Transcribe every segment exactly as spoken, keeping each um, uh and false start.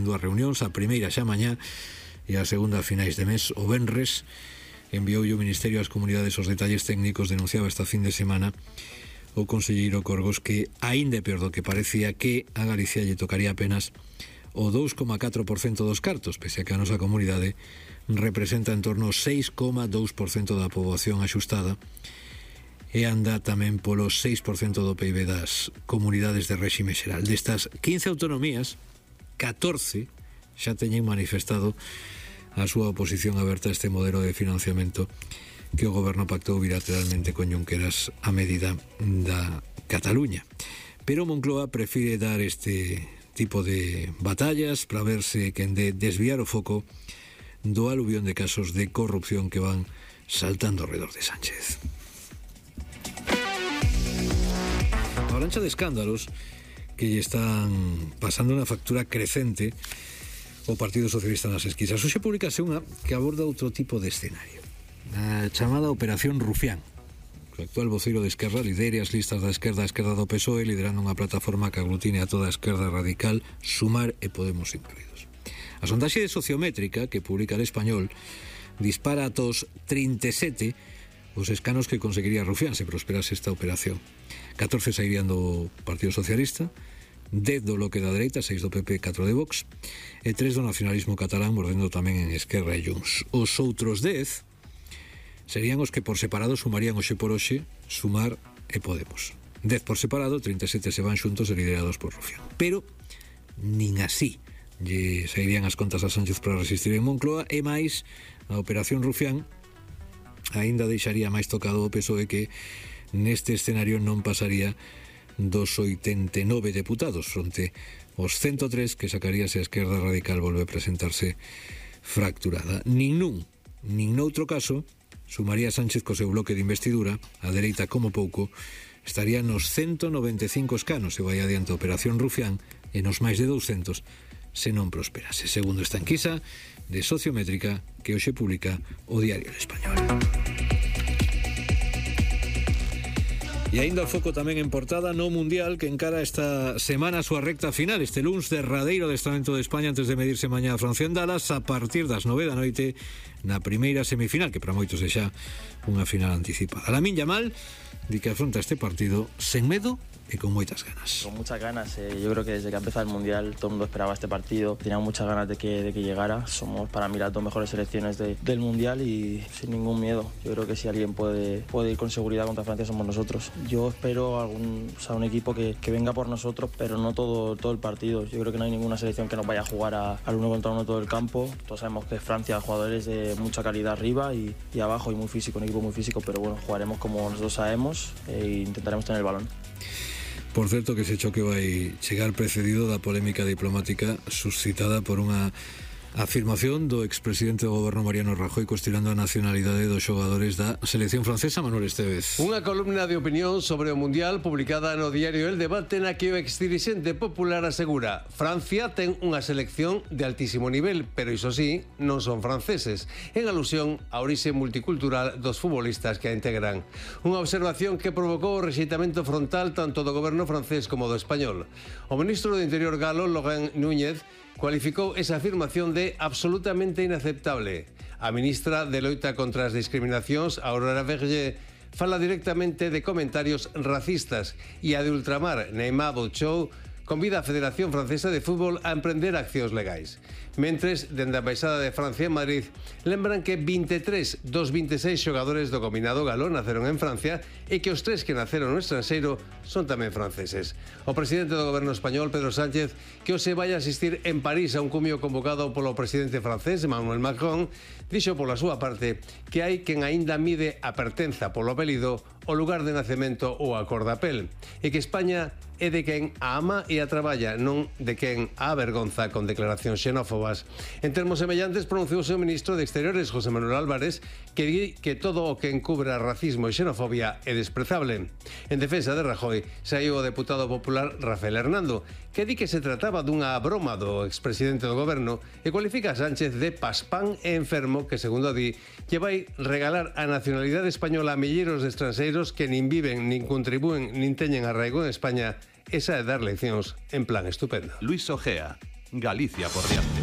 dúas reunións, a primeira xa mañá e a segunda a finais de mes. O venres enviou o Ministerio ás comunidades os detalles técnicos. Denunciaba esta fin de semana o conselleiro Corgos que, aínda peor do que parecía, que a Galicia lle tocaría apenas o dous coma catro por cento dos cartos, pese a que a nosa comunidade representa en torno ao seis coma dous por cento da poboación axustada e anda tamén polo seis por cento do P I B das comunidades de réxime xeral. Destas quince autonomías, catorce xa teñen manifestado a súa oposición aberta a este modelo de financiamento que o goberno pactou bilateralmente con Junqueras a medida da Cataluña. Pero Moncloa prefire dar este tipo de batallas para verse quen de desviar o foco do aluvión de casos de corrupción que van saltando alrededor de Sánchez. A avalancha de escándalos que lle están pasando unha factura crecente o Partido Socialista nas esquisas. Hoxe publicase unha que aborda outro tipo de escenario, a chamada Operación Rufián. O actual voceiro de Esquerra lidere as listas da esquerda a esquerda do P S O E, liderando unha plataforma que aglutine a toda a esquerda radical, Sumar e Podemos incluídos. A sondaxe de Sociométrica que publica El Español dispara a tos trinta e sete os escanos que conseguiría Rufián se prosperase esta operación. catorce sairían do Partido Socialista, dez do bloque da dereita, seis do P P, catro de Vox e tres do nacionalismo catalán, mordendo tamén en Esquerra e Junts. Os outros dez serían os que por separado sumarían hoxe por hoxe Sumar e Podemos. dez por separado, trinta e sete se van xuntos e liderados por Rufián. Pero nin así lle sairían as contas a Sánchez para resistir en Moncloa, e máis a Operación Rufián aínda deixaría máis tocado o P S O E, que neste escenario non pasaría dos oitenta e nove deputados fronte aos ciento tres que sacaría se a esquerda radical volve a presentarse fracturada. Nin nun, nin noutro caso sumaría Sánchez co seu bloque de investidura. A dereita, como pouco, estaría nos ciento noventa e cinco escanos se vai adiante a Operación Rufián e nos máis de douscentos se non prosperase, segundo esta enquisa de Sociométrica que hoxe publica o Diario El Español. E aínda o foco tamén en portada no Mundial, que encara esta semana a súa recta final. Este luns, derradeiro adestramento de España antes de medirse mañá a Francia en Dallas a partir das nove da noite na primeira semifinal, que para moitos é xa unha final anticipada. Lamine Yamal di que afronta este partido sen medo y con muchas ganas. Con muchas ganas, eh, yo creo que desde que ha empezado el Mundial todo el mundo esperaba este partido, tenía muchas ganas de que, de que llegara. Somos para mí las dos mejores selecciones de, del Mundial y sin ningún miedo. Yo creo que si alguien puede, puede ir con seguridad contra Francia somos nosotros. Yo espero algún, o sea, un equipo que, que venga por nosotros, pero no todo, todo el partido. Yo creo que no hay ninguna selección que nos vaya a jugar a, al uno contra uno todo el campo. Todos sabemos que Francia, jugadores de mucha calidad arriba y, y abajo y muy físico, un equipo muy físico, pero bueno, jugaremos como nosotros sabemos e intentaremos tener el balón. Por certo que ese choque vai chegar precedido da polémica diplomática suscitada por unha afirmación do expresidente do goberno Mariano Rajoy cuestionando a nacionalidade dos xogadores da selección francesa. Manuel Esteves. Unha columna de opinión sobre o Mundial publicada no diario El Debate, na que o exdirixente popular asegura: Francia ten unha selección de altísimo nivel, pero iso sí, non son franceses, en alusión á orixe multicultural dos futbolistas que a integran. Unha observación que provocou o rexeitamento frontal tanto do goberno francés como do español. O ministro do Interior galo, Laurent Núñez, cualificou esa afirmación de absolutamente inaceptable. A ministra de Loita contra as Discriminacións, Aurora Berger, fala directamente de comentarios racistas e a de ultramar, Neymar Bouchou, convida a Federación Francesa de Fútbol a emprender accións legais. Mentres, dende a Embaixada de Francia en Madrid, lembran que vinte e tres dos vinte e seis xogadores do combinado galo naceron en Francia e que os tres que naceron no estranxeiro son tamén franceses. O presidente do goberno español, Pedro Sánchez, que hoxe vai asistir en París a un cumio convocado polo presidente francés, Emmanuel Macron, dixo pola súa parte que hai quen aínda mide a pertenza polo apelido, o lugar de nacemento ou a cor da pel, e que España é de quen a ama e a traballa, non de quen a avergonza con declaracións xenófobas. En termos semellantes pronunciouse o ministro de Exteriores, José Manuel Álvarez, que di que todo o que encubra racismo e xenofobia é desprezable. En defensa de Rajoy, saiu o deputado popular Rafael Hernando, que di que se trataba dunha broma do expresidente do goberno e cualifica a Sánchez de paspán e enfermo que, segundo di, lle vai regalar a nacionalidade española a milleiros de estranxeiros que nin viven, nin contribúen, nin teñen arraigo en España. Esa é dar leccións en plan estupendo. Luis Ojea. Galicia por diante.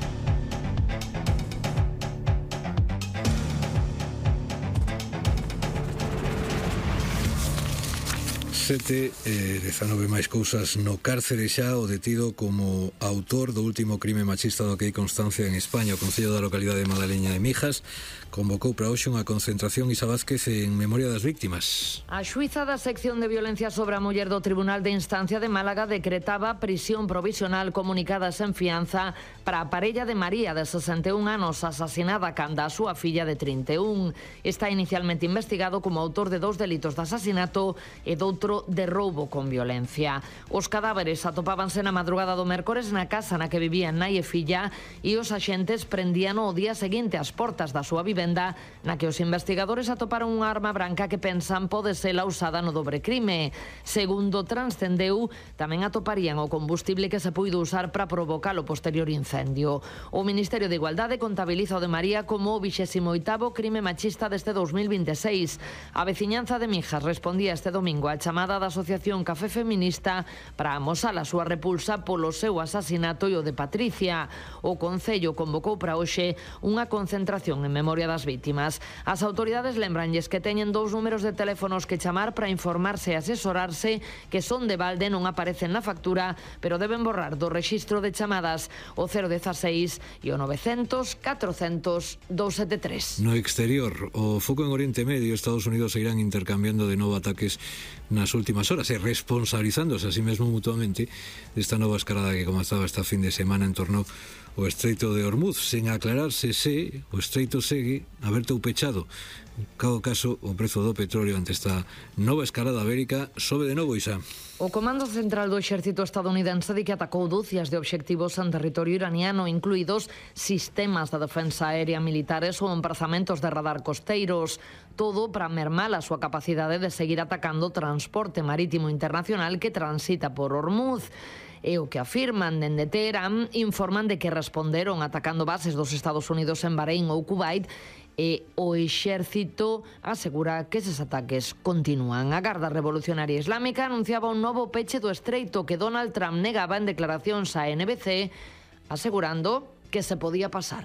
Sete, eh, dezanove máis cousas no cárcere xa o detido como autor do último crime machista do que hai constancia en España. O Concello da localidade de Madaleña de Mijas convocou para hoxe unha concentración Isa Vázquez en memoria das víctimas. A xuíza da sección de violencia sobre a muller do Tribunal de Instancia de Málaga decretaba prisión provisional comunicada sen fianza para a parella de María, de sesenta e un anos, asasinada canda a súa filla de trinta e un. Está inicialmente investigado como autor de dous delitos de asasinato e doutro de roubo con violencia. Os cadáveres atopábanse na madrugada do mércores na casa na que vivían nai e filla e os axentes prendían o día seguinte ás portas da súa vivenda, na que os investigadores atoparon unha arma branca que pensan pode ser a usada no dobre crime. Segundo transcendeu, tamén atoparían o combustible que se puido usar para provocar o posterior incendio. O Ministerio de Igualdade contabiliza o de María como o vixésimo oitavo crime machista deste dous mil vinte e seis. A veciñanza de Mijas respondía este domingo á chamada da Asociación Café Feminista para amosar a súa repulsa polo seu asasinato e o de Patricia. O Concello convocou para hoxe unha concentración en memoria das vítimas. As autoridades lembranlles que teñen dous números de teléfonos que chamar para informarse e asesorarse, que son de balde, non aparecen na factura, pero deben borrar do rexistro de chamadas o cero dieciséis e o novecientos, catrocentos, doscientos setenta e tres. No exterior, o foco en Oriente Medio, Estados Unidos seguirán intercambiando de novo ataques nas últimas horas e responsabilizándose a sí mesmo mutuamente desta nova escalada que comezaba esta fin de semana en torno ao Estreito de Hormuz, sen aclararse se o estreito segue aberto ou pechado. En cada caso, o prezo do petróleo ante esta nova escalada bélica sobe de novo, Isa. O Comando Central do Exército estadounidense di que atacou dúcias de obxectivos en territorio iraniano, incluídos sistemas de defensa aérea militares ou emprazamentos de radar costeiros. Todo para mermar a súa capacidade de seguir atacando o transporte marítimo internacional que transita por Hormuz. E o que afirman dende Teherán, informan de que responderon atacando bases dos Estados Unidos en Bahrein ou Kuwait, e o exército asegura que eses ataques continúan. A Garda Revolucionaria Islámica anunciaba un novo peche do estreito que Donald Trump negaba en declaracións a N B C, asegurando que se podía pasar.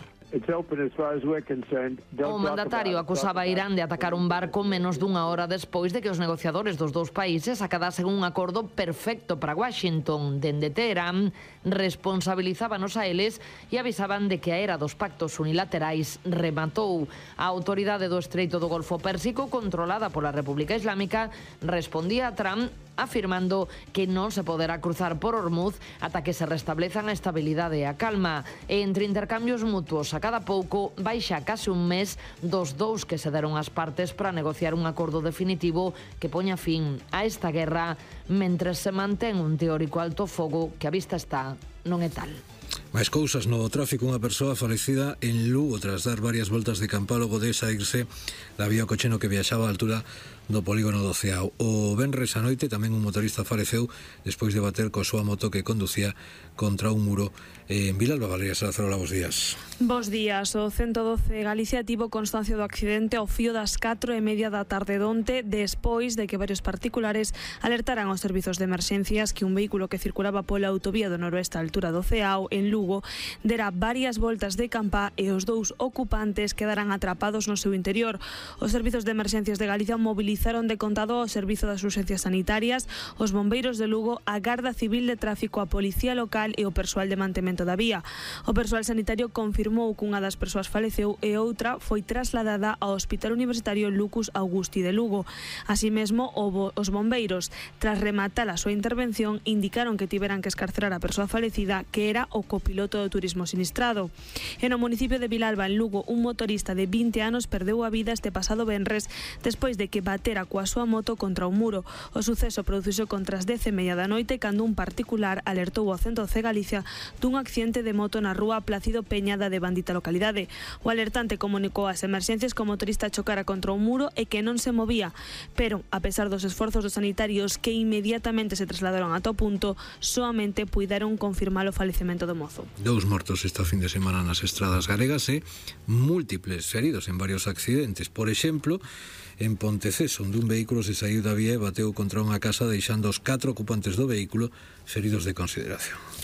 O mandatario acusaba a Irán de atacar un barco menos dunha hora despois de que os negociadores dos dous países acadasen un acordo perfecto para Washington. Dende Teherán responsabilizábanos a eles e avisaban de que a era dos pactos unilaterais rematou. A autoridade do Estreito do Golfo Pérsico, controlada pola República Islámica, respondía a Trump afirmando que non se poderá cruzar por Hormuz ata que se restablezan a estabilidade e a calma. E entre intercambios mutuos a cada pouco, baixa case un mes dos dous que se deron as partes para negociar un acordo definitivo que poña fin a esta guerra, mentres se mantén un teórico alto fogo que a vista está non é tal. Máis cousas no tráfico. Unha persoa falecida en Lugo tras dar varias voltas de campálogo de saírse da vía o coche no que viaxaba a altura do polígono do Ceao. O venres a noite tamén un motorista faleceu despois de bater coa súa moto que conducía contra un muro en Vilalba. Valeria Salazar, bos días. Bos días. O ciento doce Galicia tivo constancia do accidente ao fío das catro e media da tarde donte, despois de que varios particulares alertaran aos servizos de emerxencias que un vehículo que circulaba pola autovía do noroeste a altura do Ceao, en Lugo, dera varias voltas de campá e os dous ocupantes quedaran atrapados no seu interior. Os servizos de emerxencias de Galicia movilizaron de contado ao Servizo das Urxencias Sanitarias, os bombeiros de Lugo, a Garda Civil de Tráfico, a Policía Local e o persoal de mantemento da vía. O persoal sanitario confirmou que unha das persoas faleceu e outra foi trasladada ao Hospital Universitario Lucus Augusti de Lugo. Así mesmo, os bombeiros, tras rematar a súa intervención, indicaron que tiveran que escarcerar a persoa falecida, que era o copiloto do turismo sinistrado. En o municipio de Vilalba, en Lugo, un motorista de vinte anos perdeu a vida este pasado venres despois de que batera coa súa moto contra un muro. O suceso produciuse contra as dez e media da noite cando un particular alertou ao ciento doce Galicia dun accidente de moto na rúa Plácido Peñada de bandita localidade. O alertante comunicou ás emerxencias que o motorista chocara contra un muro e que non se movía, pero, a pesar dos esforzos dos sanitarios que inmediatamente se trasladaron ata o punto, soamente puideron confirmar o falecemento do mozo. Dous mortos esta fin de semana nas estradas galegas e múltiples feridos en varios accidentes. Por exemplo, en Ponteceso, onde un vehículo se saiu da vía e bateu contra unha casa deixando os catro ocupantes do vehículo feridos de consideración.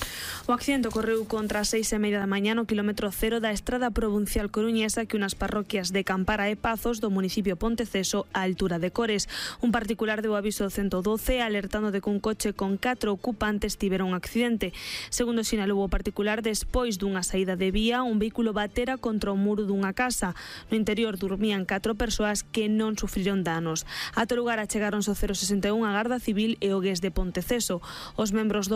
O accidente ocorreu contra as seis e media da mañá no kilómetro cero da estrada provincial coruñesa que unas parroquias de Campara e Pazos do municipio Ponteceso á altura de Cores. Un particular deu aviso ao ciento doce alertando de que un coche con catro ocupantes tivera un accidente. Segundo sinalou o particular, despois dunha saída de vía, un vehículo batera contra o muro dunha casa. No interior dormían catro persoas que non sufriron danos. Ata o lugar achegáronse o cero sesenta e un a Garda Civil e o Gués de Ponteceso. Os membros do